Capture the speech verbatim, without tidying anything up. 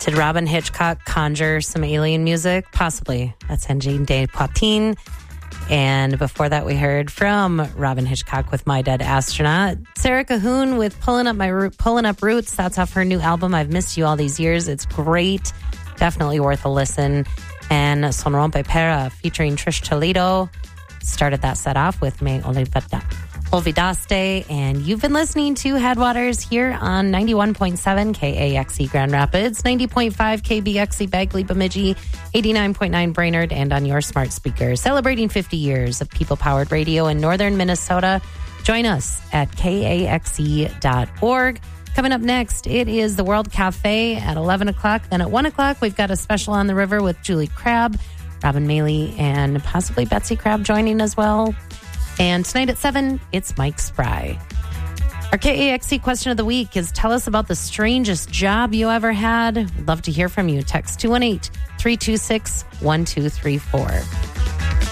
Did Robin Hitchcock conjure some alien music? Possibly. That's Engine de Poitin. And before that, we heard from Robin Hitchcock with My Dead Astronaut. Sarah Cahoon with Pulling Up My Ro- Pulling Up Roots. That's off her new album, I've Missed You All These Years. It's great. Definitely worth a listen. And Son Rompe Pera featuring Trish Toledo started that set off with Me Olvidaste. And you've been listening to Headwaters here on ninety-one point seven K A X E Grand Rapids, ninety point five K B X E Bagley Bemidji, eighty-nine point nine Brainerd, and on your smart speaker. Celebrating fifty years of people-powered radio in northern Minnesota. Join us at K A X E dot org. Coming up next, it is the World Cafe at eleven o'clock. Then at one o'clock, we've got a special on the river with Julie Crabb, Robin Maley, and possibly Betsy Crabb joining as well. And tonight at seven, it's Mike Spry. Our K A X E question of the week is, tell us about the strangest job you ever had. We'd love to hear from you. Text two one eight, three two six, one two three four.